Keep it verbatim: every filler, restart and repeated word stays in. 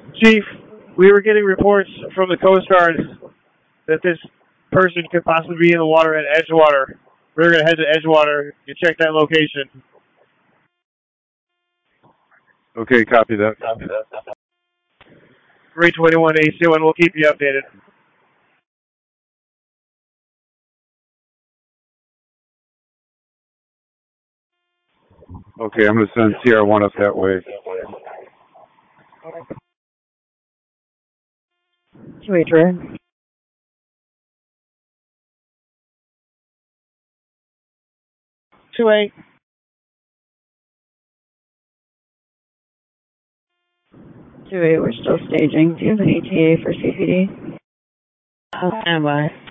Chief, we were getting reports from the Coast Guard that this person could possibly be in the water at Edgewater. We're going to head to Edgewater and check that location. Okay, copy that. Copy that. three twenty-one A C one, we'll keep you updated. Okay, I'm going to send T R one up that way. Wait, Trey. two eight. two eight, we're still staging. Do you have an E T A for C P D? I'll stand by.